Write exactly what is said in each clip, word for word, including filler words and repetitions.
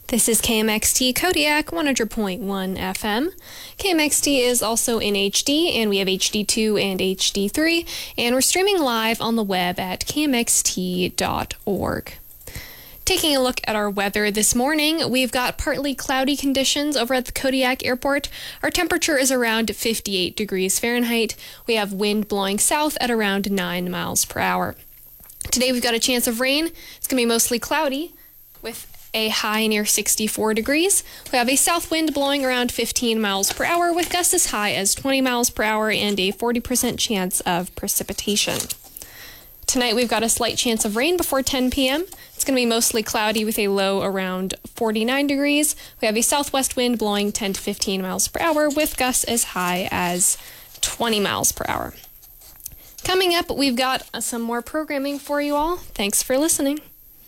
This is K M X T Kodiak one hundred point one F M. K M X T is also in H D, and we have H D two and H D three, and we're streaming live on the web at K M X T dot org. Taking a look at our weather this morning, we've got partly cloudy conditions over at the Kodiak Airport. Our temperature is around fifty-eight degrees Fahrenheit. We have wind blowing south at around nine miles per hour. Today we've got a chance of rain. It's going to be mostly cloudy with a high near sixty-four degrees. We have a south wind blowing around fifteen miles per hour with gusts as high as twenty miles per hour and a forty percent chance of precipitation. Tonight we've got a slight chance of rain before ten p.m. It's going to be mostly cloudy with a low around forty-nine degrees. We have a southwest wind blowing ten to fifteen miles per hour with gusts as high as twenty miles per hour. Coming up, we've got some more programming for you all. Thanks for listening.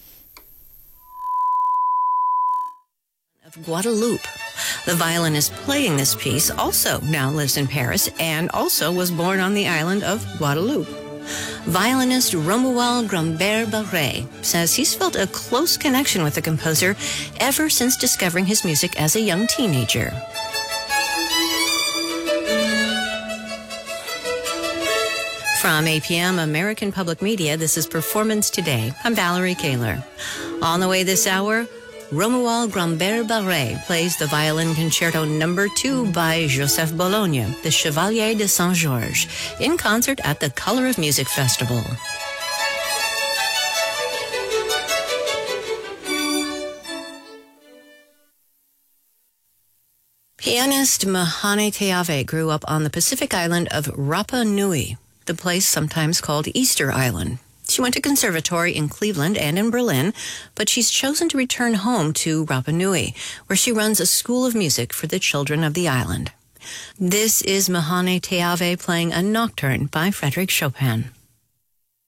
Of Guadeloupe. The violinist playing this piece also now lives in Paris and also was born on the island of Guadeloupe. Violinist Romuald Grumbert-Barré says he's felt a close connection with the composer ever since discovering his music as a young teenager. From A P M American Public Media, this is Performance Today. I'm Valerie Kaler. On the way this hour, Romuald Grumbert-Barré plays the Violin Concerto Number two by Joseph Bologna, the Chevalier de Saint-Georges, in concert at the Color of Music Festival. Pianist Mahane Teave grew up on the Pacific island of Rapa Nui, the place sometimes called Easter Island. She went to conservatory in Cleveland and in Berlin, but she's chosen to return home to Rapa Nui, where she runs a school of music for the children of the island. This is Mahane Teave playing a nocturne by Frédéric Chopin.